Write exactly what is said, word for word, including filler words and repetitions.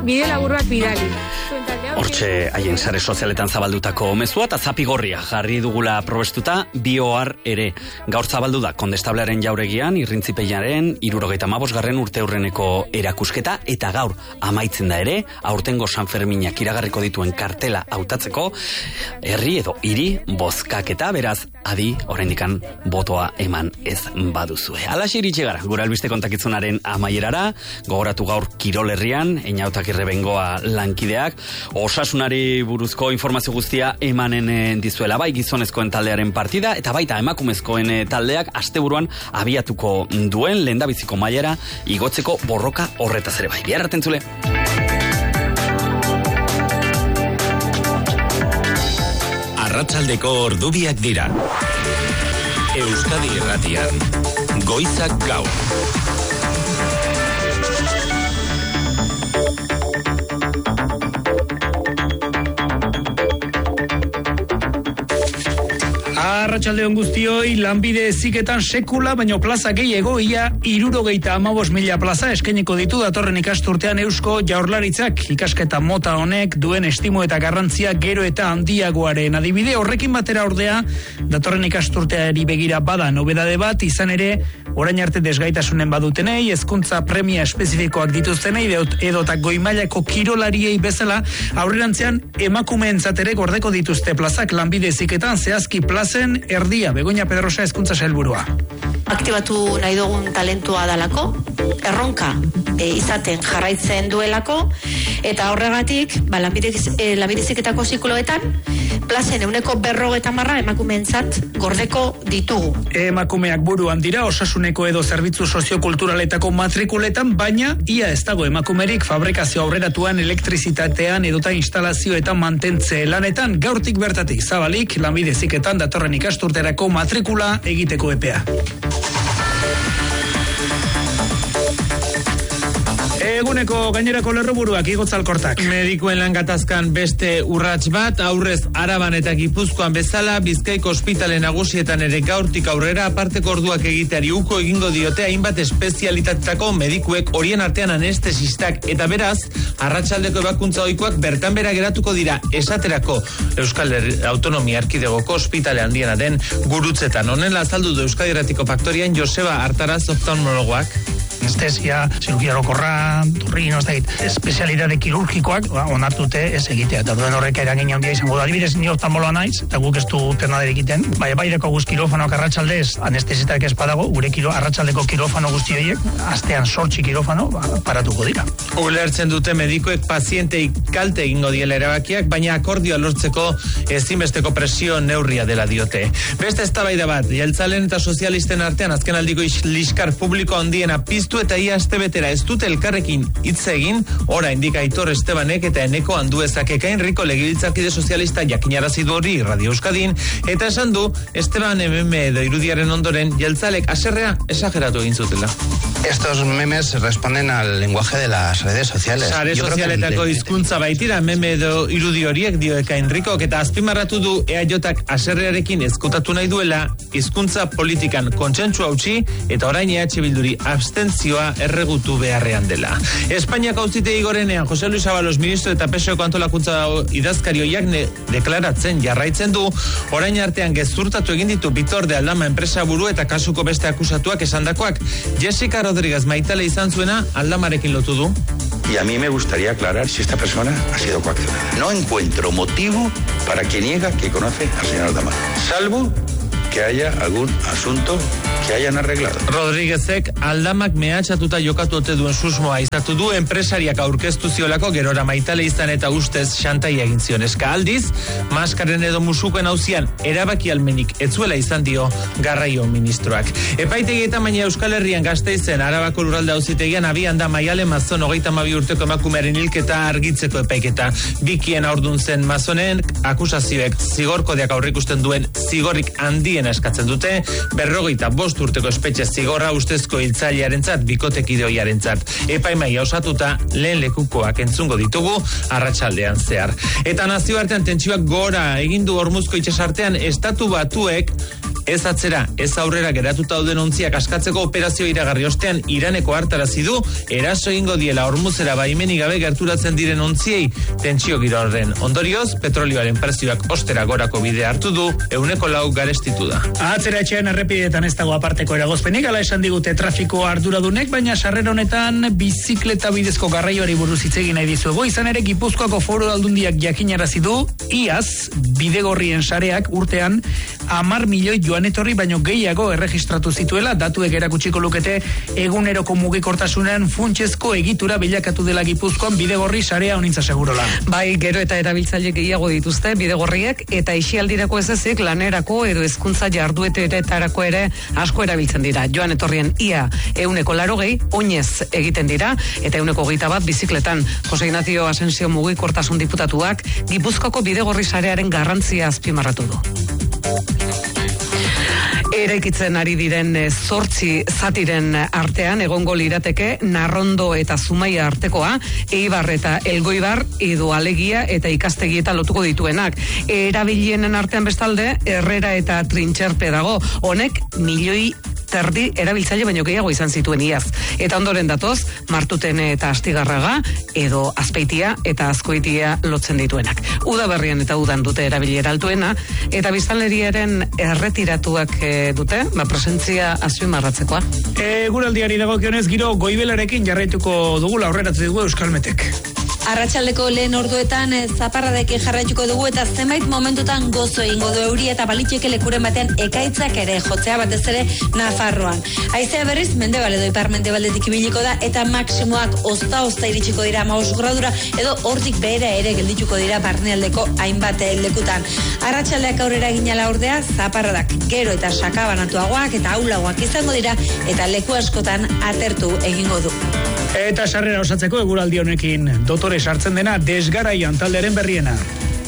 bide labur bat bidali. Hortxe, haien sare sozialetan zabaldutako mezua eta zapigorria jarri dugula probestuta bioar ere. Gaur zabaldu da Kondestablearen jauregian, irrintzipeiaren, hirurogeita hamabosgarren urte hurreneko erakusketa, eta gaur amaitzen da ere, aurtengo San Ferminak iragarriko dituen kartela hautatzeko, herri edo hiri bozkaketa, beraz, adi, oraindikan botoa eman ez baduzue. Alaxe iritsi gara, gure albiste kontakitzunaren amaierara, gogoratu gaur Kirol Herrian, Eñautak Irrebengoa lankideak, osasunari buruzko informazio guztia emanen dizuela, bai gizonezkoen taldearen partida, eta baita emakumezkoen taldeak asteburuan abiatuko duen lehendabiziko mailara igotzeko borroka horretaz ere bai. Bihar arte entzule. Arratsaldeko ordubiak dira. Euskadi Irratian, Goizak Gaur. Arratsaldeon guztioi, lanbide heziketan sekula, baino plaza gehiago, ia hirurogeita hamabost mila plaza eskainiko ditu datorren ikasturtean Eusko Jaurlaritzak. Ikasketa mota honek duen estimo eta garrantzia gero eta handiagoaren adibide. Horrekin batera ordea, datorren ikasturteari begira bada nobedade bat, izan ere, orain arte desgaitasunen badutenei, hezkuntza premia espezifikoak dituztenei, edota goimailako kirolariei bezala, aurrerantzean emakumeentzat ere gordeko dituzte plazak lanbide heziketan, zehazki plazen erdia. Begoña Pedrosa hezkuntza sailburua. Aktibatu nahi dugun talentua dalako, erronka e, izaten jarraitzen duelako, eta horregatik, ba, lanbide heziketako zikloetan, plazen euneko berrogeta marra emakumeentzat gordeko ditugu. Emakumeak buruan dira osasuneko edo zerbitzu soziokulturaletako matrikuletan, baina ia ez dago emakumerik fabrikazio aurreratuan, elektrizitatean edota instalazioetan mantentze lanetan. Gaurtik bertatik zabalik lanbide heziketan datorren ikasturterako matrikula egiteko epea. Eguneko gainerako lerroburuak igotzalkortak. Medikuen lan gatazkan beste urrats bat, aurrez Araban eta Gipuzkoan bezala, Bizkaiko ospitale nagusietan ere gaurtik aurrera aparteko orduak egiteari uko egingo diote hainbat espezialitatetako medikuek, horien artean anestesistak, eta beraz, arratsaldeko ebakuntza ohikoak bertan bera geratuko dira, esaterako Euskal Autonomia Erkidegoko ospitale handiena den Gurutzetan. Honela azaldu du Euskadi Irratiko Faktorian Joseba Artaraz oftalmologoak. Anestesia, zirurgia orokorra, turri, no ez dakit, espezialitate kirurgikoak ba, onartute ez egitea. Eta duen horrek eragin handia izango da. Adibidez, ni oftalmologa naiz, eta guk ez du ternader egiten. Bai, baireko guz kirofanoak arratsaldez, anestesitak ez badago, gure kiro, arratsaldeko kirofano guzti horiek, astean sortzi kirofano, ba, paratuko dira. Ulertzen dute medikuek pazientei kalte egingo diela erabakiak, baina akordioa lortzeko ezinbesteko presio neurria dela diote. Beste eztabaida bat, jeltzalen eta sozialisten artean azken aldiko liskar publiko handiena piztu eta ia astebetera ez dute elkarrekin hitz egin, ora indika Aitor Estebanek eta Eneko Anduezak ekain riko legebiltzarkide sozialista jakinarazi du hori Radio Euskadin, eta esan du Esteban meme edo irudiaren ondoren jeltzalek haserrea esageratu egin zutela. Estos memes responden al lenguaje de las redes sociales. Sare sozialetako hizkuntza baitira meme edo irudi horiek dio ekain rikok, eta azpimarratu du E A Jak haserrearekin ezkutatu nahi duela hizkuntza politikan kontsentsu hautsi eta orain E H Bilduri abstentzioa erregutu beharrean dela. Espainiako auzitegi gorenean Jose Luis Ábalos ministro eta P S Eko antolakuntza idazkari oiak deklaratzen jarraitzen du, orain artean gezurtatu egin ditu Bitorde Aldama enpresa buru eta kasuko beste akusatuak esandakoak. Jessica Rodríguez Maitale izan zuena Aldamarekin lotu du. Y a mí me gustaría aclarar si esta persona ha sido coaccionada. No encuentro motivo para que niega que conoce al señor Aldama, salvo que haya algún asunto que hayan arreglado. Rodríguezek Aldamak mehatxatuta jokatu ote duen susmoa izatu du enpresariak aurkeztu ziolako gerora Maitale izan eta ustez xantai egin zion. Eska aldiz, maskaren edo musukoen auzian erabaki almenik etzuela izan dio garraio ministroak. Epaitegietan baina Euskal Herrian Gasteizen Arabako lurralde auzitegian abian da Maiale Mazon hogeita hamabi urteko emakumearen hilketa argitzeko epaiketa. Bikien aurdun zen Mazonen akusazioek zigor kodeak aurrikusten duen zigorrik handiena eskatzen dute, berrogeita bost bost urteko espetxe zigorra ustezko hiltzailearentzat bikotekideoiarentzat. Epaimaia osatuta lehen lekukoak entzungo ditugu arratsaldean zehar. Eta nazioartean tentsioak gora egin du Hormuzko itsasartean estatu batuek ez atzera, ez aurrera geratuta dauden ontziak askatzeko operazio iragarri ostean Iraneko hartarazi du eraso egingo diela Hormuzera baimenik gabe gerturatzen diren ontziei tentsio giro horren ondorioz petrolioaren prezioak ostera gorako bidea hartu du ehuneko lau garestitu da. Atzera etxean errepideetan ez dago aparteko eragozpenik, ala esan digute trafiko arduradunek, baina sarrera honetan bizikleta bidezko garraioari buruz hitz egin nahi dizuegu. Izan ere Gipuzkoako Foru Aldundiak jakinarazi du iaz bidegorrien sareak urtean hamar milioi joan etorri baino gehiago erregistratu zituela, datuek erakutsiko lukete eguneroko mugikortasunean funtsezko egitura bilakatu dela Gipuzkoan bidegorri sarea honintza segurola. Bai, gero eta erabiltzaile gehiago dituzte bidegorriek eta isialdirako ez ezik lanerako edo hezkuntza jarduetetarako ere asko erabiltzen dira. Joan etorrien ia ehuneko larogei oinez egiten dira eta ehuneko hogeita bat bizikletan. Jose Ignacio Asensio mugikortasun diputatuak Gipuzkoako bidegorri sarearen garrantzia azpimarratu du. Eraikitzen ari diren zortzi zatiren artean egongo lirateke Narrondo eta Zumaia artekoa, Eibar eta Elgoibar edo Alegia eta Ikastegieta lotuko dituenak. Erabilienen artean bestalde Herrera eta Trintxerpe dago. Honek milioi terdi erabiltzaile baino gehiago izan zituen iaz. Eta ondoren datoz, Martuten eta Astigarraga edo Azpeitia eta Azkoitia lotzen dituenak. Udaberrian eta udan dute erabilera altuena eta biztanleriaren erretiratuak e, dute, ba presentzia azpimarratzekoa. Eguraldiari dagokionez giro goibelarekin jarraituko dugula aurreratu dugu Euskalmetek. Arratsaldeko lehen orduetan zaparradekin jarraituko dugu eta zenbait momentutan gozo egingo du euri eta baliteke lekuren batean ekaitzak ere jotzea batez ere Nafarroan. Haizea berriz mendebal edo ipar-mendebaldetik ibiliko da eta maksimoak ozta-ozta iritsiko dira hamabost gradura edo hortik behera ere geldituko dira barnealdeko hainbat lekutan. Arratsaldeak aurrera ginala ordea zaparradak gero eta sakabanatuagoak eta aulagoak izango dira eta leku askotan atertu egingo du. Eta sarrera osatzeko eguraldi honekin dotore sartzen dena desgaraian taldearen berriena.